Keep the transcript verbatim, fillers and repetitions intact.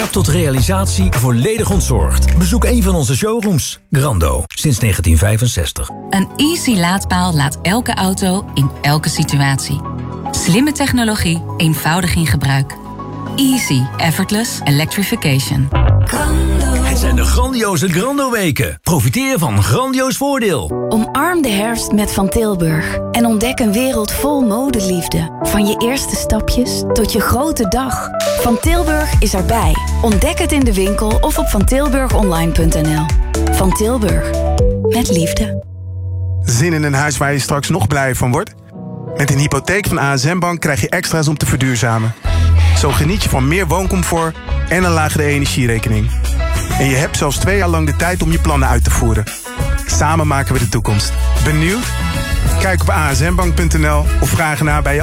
Tot realisatie volledig ontzorgd. Bezoek een van onze showrooms. Grando, sinds negentien vijfenzestig. Een Easy laadpaal laat elke auto in elke situatie. Slimme technologie, eenvoudig in gebruik. Easy, effortless electrification. Het zijn de grandioze Grando-weken. Profiteer van grandioos voordeel. Omarm de herfst met Van Tilburg. En ontdek een wereld vol modeliefde. Van je eerste stapjes tot je grote dag. Van Tilburg is erbij. Ontdek het in de winkel of op van tilburg online punt n l. Van Tilburg. Met liefde. Zin in een huis waar je straks nog blijer van wordt? Met een hypotheek van A S M-Bank krijg je extra's om te verduurzamen. Zo geniet je van meer wooncomfort en een lagere energierekening. En je hebt zelfs twee jaar lang de tijd om je plannen uit te voeren. Samen maken we de toekomst. Benieuwd? Kijk op a s m bank punt n l of vraag ernaar bij je